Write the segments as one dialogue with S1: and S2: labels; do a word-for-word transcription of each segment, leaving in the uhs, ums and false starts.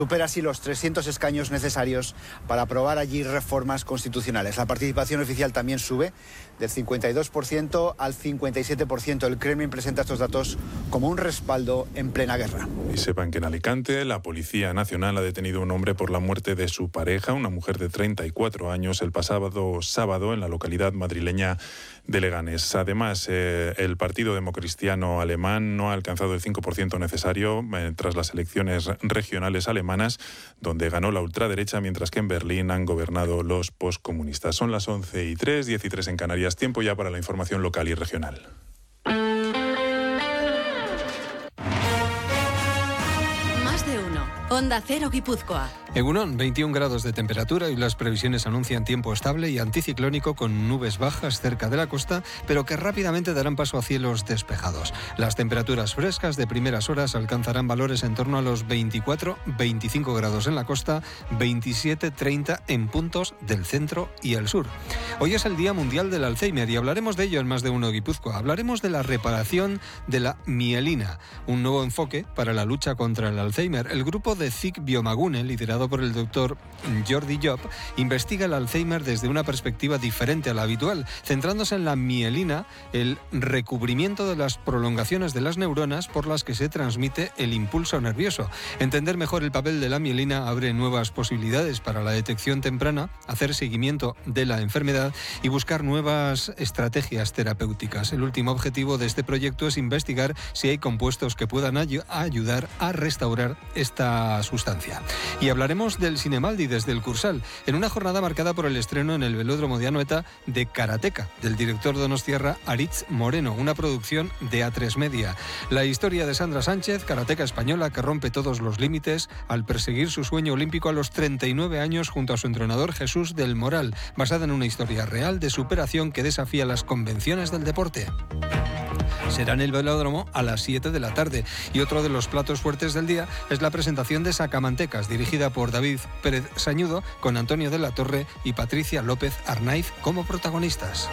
S1: Supera así los trescientos escaños necesarios para aprobar allí reformas constitucionales. La participación oficial también sube del cincuenta y dos por ciento al cincuenta y siete por ciento. El Kremlin presenta estos datos como un respaldo en plena guerra.
S2: Y sepan que en Alicante la Policía Nacional ha detenido a un hombre por la muerte de su pareja, una mujer de treinta y cuatro años, el pasado sábado en la localidad madrileña de Leganés. Además, eh, el Partido Democristiano alemán no ha alcanzado el cinco por ciento necesario eh, tras las elecciones regionales alemanas, donde ganó la ultraderecha, mientras que en Berlín han gobernado los poscomunistas. Son las once y tres, diez y tres en Canarias. Tiempo ya para la información local y regional.
S3: Más de uno. Onda Cero Guipúzcoa.
S4: Egunon, veintiún grados de temperatura y las previsiones anuncian tiempo estable y anticiclónico con nubes bajas cerca de la costa, pero que rápidamente darán paso a cielos despejados. Las temperaturas frescas de primeras horas alcanzarán valores en torno a los veinticuatro veinticinco grados en la costa, veintisiete treinta en puntos del centro y el sur. Hoy es el Día Mundial del Alzheimer y hablaremos de ello en Más de Uno Guipúzcoa. Hablaremos de la reparación de la mielina, un nuevo enfoque para la lucha contra el Alzheimer. El grupo de C I C Biomagune, liderado por el doctor Jordi Job, investiga el Alzheimer desde una perspectiva diferente a la habitual, centrándose en la mielina, el recubrimiento de las prolongaciones de las neuronas por las que se transmite el impulso nervioso. Entender mejor el papel de la mielina abre nuevas posibilidades para la detección temprana, hacer seguimiento de la enfermedad y buscar nuevas estrategias terapéuticas. El último objetivo de este proyecto es investigar si hay compuestos que puedan ay- ayudar a restaurar esta sustancia. Y hablaremos del Cinemaldi desde el Cursal, en una jornada marcada por el estreno en el Velódromo de Anoeta de Karateka, del director donostiarra Aritz Moreno, una producción de A tres Media. La historia de Sandra Sánchez, karateka española que rompe todos los límites al perseguir su sueño olímpico a los treinta y nueve años junto a su entrenador Jesús del Moral, basada en una historia real de superación que desafía las convenciones del deporte. Será en el Velódromo a las siete de la tarde. Y otro de los platos fuertes del día es la presentación de Sacamantecas, dirigida por David Pérez Sañudo, con Antonio de la Torre y Patricia López Arnaiz como protagonistas.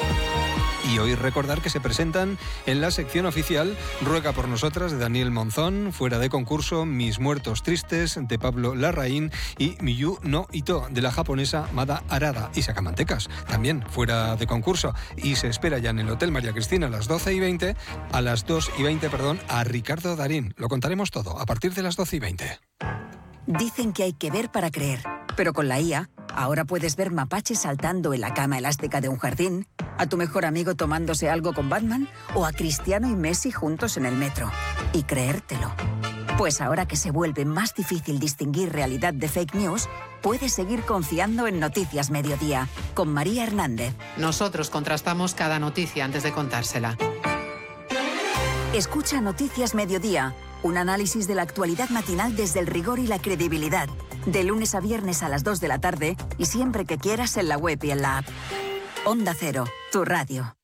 S4: Y hoy recordar que se presentan en la sección oficial Ruega por nosotras de Daniel Monzón, Fuera de concurso, Mis muertos tristes de Pablo Larraín y Miyu no Ito de la japonesa Mada Arada, y Sacamantecas también fuera de concurso. Y se espera ya en el Hotel María Cristina a las doce y veinte, a las dos y veinte, perdón, a Ricardo Darín. Lo contaremos todo a partir de las doce y veinte.
S5: Dicen que hay que ver para creer, pero con la I A ahora puedes ver mapaches saltando en la cama elástica de un jardín, a tu mejor amigo tomándose algo con Batman o a Cristiano y Messi juntos en el metro. Y creértelo. Pues ahora que se vuelve más difícil distinguir realidad de fake news, puedes seguir confiando en Noticias Mediodía con María Hernández.
S6: Nosotros contrastamos cada noticia antes de contársela.
S5: Escucha Noticias Mediodía, un análisis de la actualidad matinal desde el rigor y la credibilidad. De lunes a viernes a las dos de la tarde y siempre que quieras en la web y en la app. Onda Cero, tu radio.